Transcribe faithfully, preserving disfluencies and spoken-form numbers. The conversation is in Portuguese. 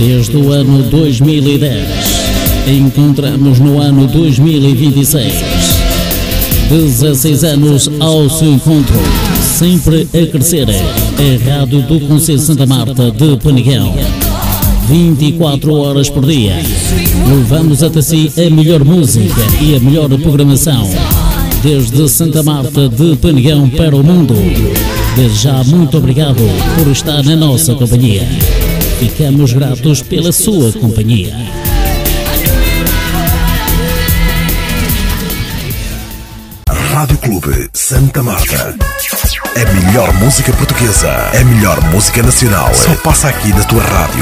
Desde o ano dois mil e dez, encontramos no ano dois mil e vinte e seis. dezesseis anos ao seu encontro, sempre a crescer. A Rádio do Concelho Santa Marta de Penegão. vinte e quatro horas por dia. Levamos até si a melhor música e a melhor programação. Desde Santa Marta de Penegão para o mundo. Desde já, muito obrigado por estar na nossa companhia. Ficamos gratos pela sua companhia. Rádio Clube Santa Marta. A melhor música portuguesa, a melhor música nacional, só passa aqui na tua rádio.